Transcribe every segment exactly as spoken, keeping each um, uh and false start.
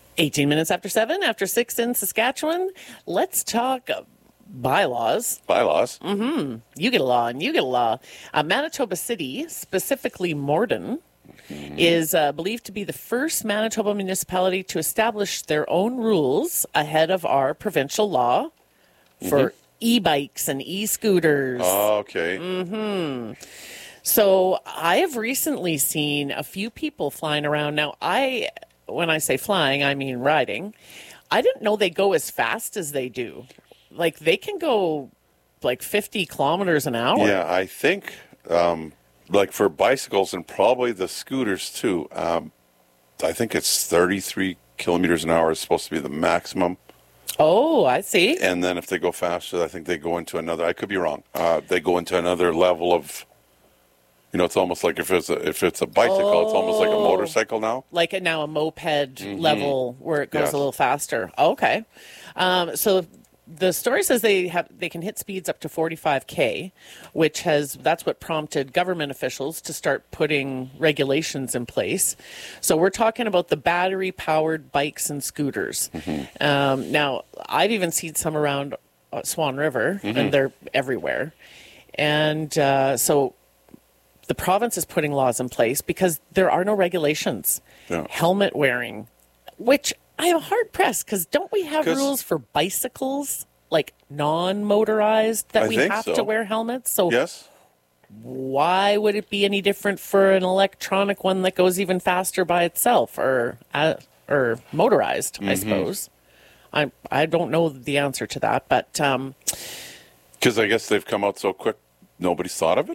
eighteen minutes after seven, after six in Saskatchewan. Let's talk bylaws. Bylaws? Mm-hmm. You get a law and you get a law. Uh, Manitoba City, specifically Morden, mm-hmm. is uh, believed to be the first Manitoba municipality to establish their own rules ahead of our provincial law for mm-hmm. e-bikes and e-scooters. Oh, okay. Mm-hmm. So I have recently seen a few people flying around. Now, I, when I say flying, I mean riding. I didn't know they go as fast as they do. Like, they can go like fifty kilometers an hour. Yeah, I think, um, like for bicycles and probably the scooters too, um, I think it's thirty-three kilometers an hour is supposed to be the maximum. Oh, I see. And then if they go faster, I think they go into another, I could be wrong, uh, they go into another level of, you know, it's almost like if it's a, if it's a bicycle, oh, it's almost like a motorcycle now. Like a, now a moped mm-hmm. level where it goes yes. a little faster. Okay. Um, so the story says they have they can hit speeds up to forty-five K, which has that's what prompted government officials to start putting regulations in place. So we're talking about the battery-powered bikes and scooters. Mm-hmm. Um, now, I've even seen some around uh, Swan River, mm-hmm. and they're everywhere. And uh, so the province is putting laws in place because there are no regulations. Yeah. Helmet wearing, which I am hard pressed because don't we have rules for bicycles, like non-motorized, that I we think have so. to wear helmets? So yes. Why would it be any different for an electronic one that goes even faster by itself, or uh, or motorized? Mm-hmm. I suppose. I I don't know the answer to that, but because um, I guess they've come out so quick, nobody's thought of it.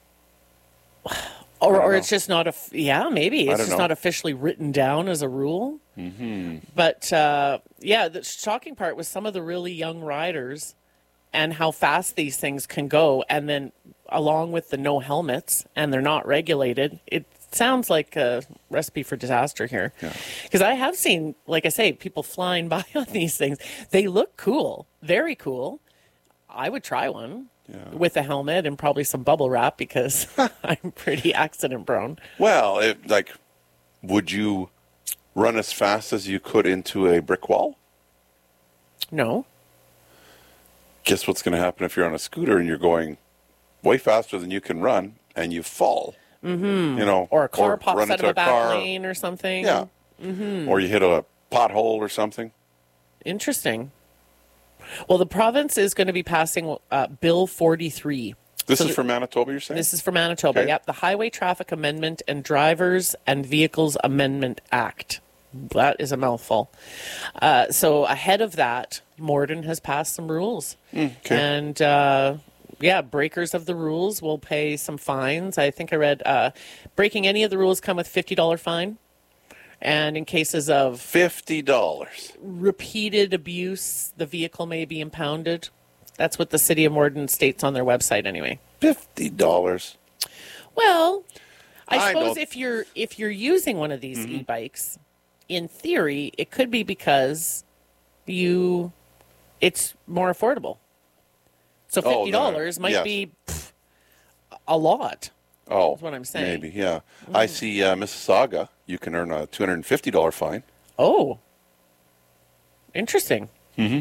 Or, or it's just not a, yeah, maybe. It's just know. not officially written down as a rule. Mm-hmm. But, uh, yeah, the shocking part was some of the really young riders and how fast these things can go. And then along with the no helmets and they're not regulated, it sounds like a recipe for disaster here. Because yeah. I have seen, like I say, people flying by on these things. They look cool, very cool. I would try one. Yeah. With a helmet and probably some bubble wrap because I'm pretty accident prone. Well, it, like, would you run as fast as you could into a brick wall? No. Guess what's going to happen if you're on a scooter and you're going way faster than you can run and you fall? Mm-hmm. You know, or a car or pops out of a, a back car. lane or something. Yeah. Mm-hmm. Or you hit a pothole or something. Interesting. Well, the province is going to be passing uh, Bill forty-three. This so is for Manitoba, you're saying? This is for Manitoba, okay. Yep. The Highway Traffic Amendment and Drivers and Vehicles Amendment Act. That is a mouthful. Uh, so ahead of that, Morden has passed some rules. Mm, okay. And, uh, yeah, breakers of the rules will pay some fines. I think I read uh, breaking any of the rules come with fifty dollars fine. And in cases of fifty dollars repeated abuse, the vehicle may be impounded. That's what the City of Morden states on their website anyway. fifty dollars Well, I, I suppose don't... if you're if you're using one of these mm-hmm. e-bikes, in theory, it could be because you it's more affordable. So fifty dollars oh, might yes. be pff, a lot. Oh, that's what I'm saying. Maybe, yeah. Mm. I see uh, Mississauga, you can earn a two hundred fifty dollars fine. Oh, interesting. Mm-hmm.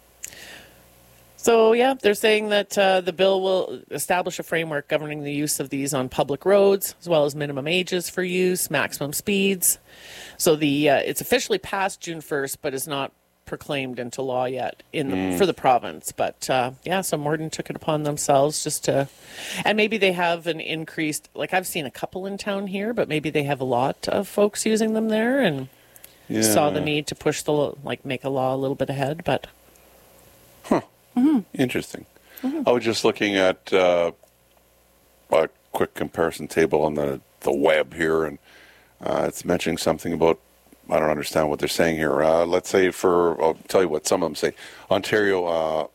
So, yeah, they're saying that uh, the bill will establish a framework governing the use of these on public roads, as well as minimum ages for use, maximum speeds. So the uh, it's officially passed June first, but is not proclaimed into law yet in the, mm. for the province. But, uh, yeah, so Morden took it upon themselves just to... And maybe they have an increased... Like, I've seen a couple in town here, but maybe they have a lot of folks using them there and yeah. saw the need to push the... Like, make a law a little bit ahead, but... Huh. Mm-hmm. Interesting. Mm-hmm. I was just looking at uh, a quick comparison table on the, the web here, and uh, it's mentioning something about... I don't understand what they're saying here. Uh, let's say for, I'll tell you what some of them say. Ontario, uh,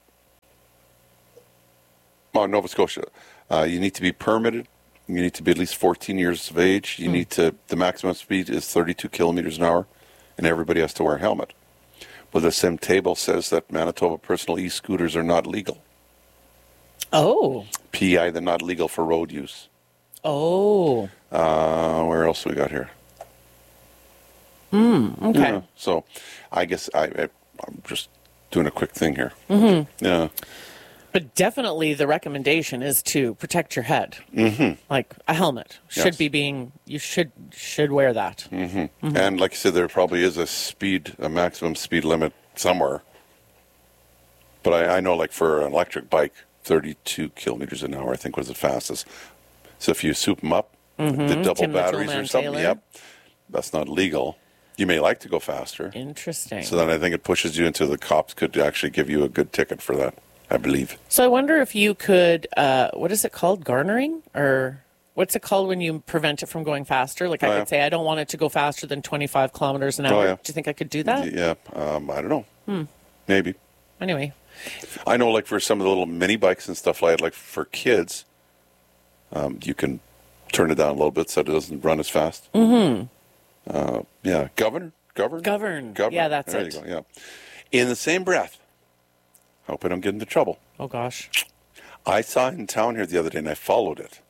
oh, Nova Scotia, uh, you need to be permitted. You need to be at least fourteen years of age. You mm. need to, the maximum speed is thirty-two kilometers an hour, and everybody has to wear a helmet. But the same table says that Manitoba personal e-scooters are not legal. Oh. P E I, they're not legal for road use. Oh. Uh, where else we got here? Mm, okay. Yeah, so I guess I, I, I'm just doing a quick thing here. Mm-hmm. Yeah. But definitely the recommendation is to protect your head. Mm-hmm. Like a helmet should Yes. be being, you should should wear that. Mm-hmm. Mm-hmm. And like I said, there probably is a speed, a maximum speed limit somewhere. But I, I know, like for an electric bike, thirty-two kilometers an hour, I think was the fastest. So if you soup them up, mm-hmm. the double Tim the batteries or Toolman something, Taylor. yep, that's not legal. You may like to go faster. Interesting. So then I think it pushes you into the cops could actually give you a good ticket for that, I believe. So I wonder if you could, uh, what is it called? Garnering? Or what's it called when you prevent it from going faster? Like I Oh, could yeah. say, I don't want it to go faster than twenty-five kilometers an hour. Oh, yeah. Do you think I could do that? Yeah, um, I don't know. Hmm. Maybe. Anyway. I know, like for some of the little mini bikes and stuff like that, like for kids, um, you can turn it down a little bit so it doesn't run as fast. Mm-hmm. Uh, yeah, govern, govern, Govern. govern. Yeah, that's there it. You go. Yeah. In the same breath, hope I don't get into trouble. Oh, gosh. I saw it in town here the other day, and I followed it.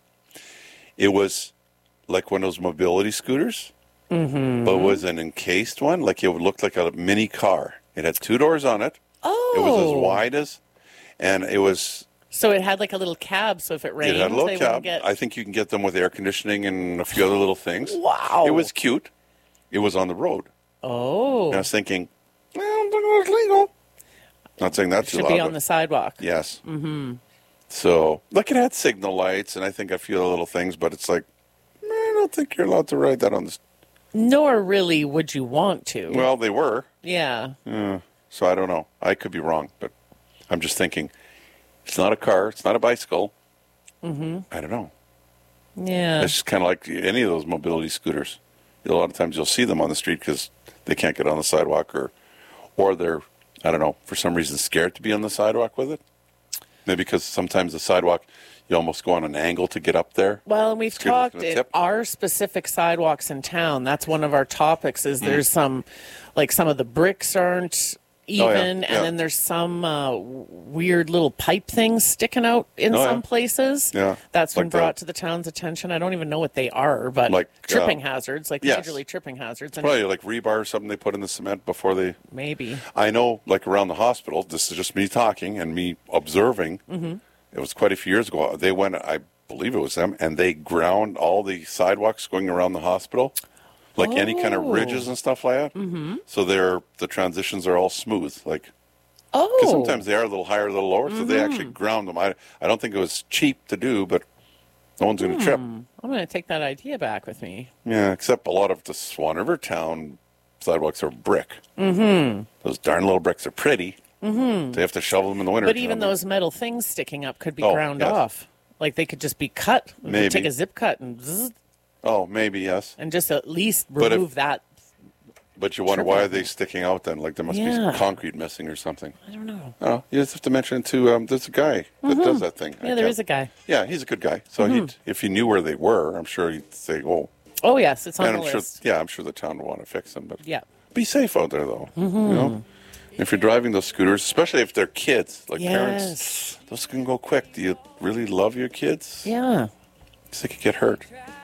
It was like one of those mobility scooters, mm-hmm. but it was an encased one. Like it looked like a mini car. It had two doors on it. Oh. It was as wide as, and it was. So it had like a little cab, so if it rained, It had a they little wouldn't cab. get... I think you can get them with air conditioning and a few other little things. Wow. It was cute. It was on the road. Oh. And I was thinking, well, I don't know if it's legal. Not saying that's too Should loud. be on but- the sidewalk. Yes. Mm-hmm. So, look, it had signal lights, and I think a few other little things, but it's like, eh, I don't think you're allowed to ride that on this. Nor really would you want to. Well, they were. Yeah. Uh, so I don't know. I could be wrong, but I'm just thinking, it's not a car. It's not a bicycle. Mm-hmm. I don't know. Yeah. It's just kind of like any of those mobility scooters. A lot of times you'll see them on the street because they can't get on the sidewalk, or, or they're, I don't know, for some reason scared to be on the sidewalk with it. Maybe because sometimes the sidewalk, you almost go on an angle to get up there. Well, and we've Scared it's talked gonna in tip. our specific sidewalks in town. That's one of our topics. Mm. Is there's some, like some of the bricks aren't even, Oh, yeah, and yeah. then there's some uh, w- weird little pipe things sticking out in Oh, yeah. some places. Yeah, That's been like brought that. to the town's attention. I don't even know what they are, but Like, tripping uh, hazards, like yes. majorly tripping hazards, and Probably like rebar or something they put in the cement before they. maybe. I know, like around the hospital, this is just me talking and me observing. Mm-hmm. It was quite a few years ago. They went, I believe it was them, and they ground all the sidewalks going around the hospital, like any kind of Oh. ridges and stuff like that. Mm-hmm. So they're the transitions are all smooth, like. Oh, Because sometimes they are a little higher, a little lower, so they actually ground them. I, I don't think it was cheap to do, but no one's going to trip. I'm going to take that idea back with me. Yeah, except a lot of the Swan River town sidewalks are brick. Mm-hmm. Those darn little bricks are pretty. Mm-hmm. They have to shovel them in the winter. But even those metal things sticking up could be Oh, ground yes. off. Like they could just be cut. We could Maybe. take a zip cut and zzz, Oh, maybe, yes. and just at least But if- remove that. But you wonder Triple. why are they sticking out then? Like there must Yeah. be concrete missing or something. I don't know. Oh, you just have to mention it to, um, there's a guy that does that thing. Yeah, there is a guy. Yeah, he's a good guy. So he'd, if he knew where they were, I'm sure he'd say, oh. Oh yes, it's on And the I'm sure, list. yeah, I'm sure the town would want to fix them. But Yeah. be safe out there, though. You know, if you're driving those scooters, especially if they're kids, like parents, Yes. those can go quick. Do you really love your kids? Yeah. Because they could get hurt.